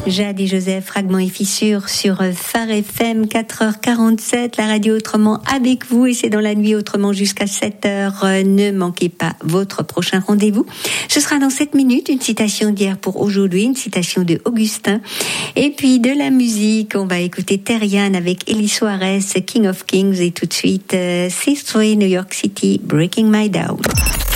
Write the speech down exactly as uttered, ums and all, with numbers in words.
Jade et Joseph, Fragments et Fissures sur Phare F M, quatre heures quarante-sept, la radio autrement avec vous, et c'est dans la nuit autrement jusqu'à sept heures. Ne manquez pas votre prochain rendez-vous. Ce sera dans sept minutes, une citation d'hier pour aujourd'hui, une citation de Augustin, et puis de la musique. On va écouter Terrian avec Elie Suarez, King of Kings, et tout de suite, euh, C trois, New York City, Breaking My Down.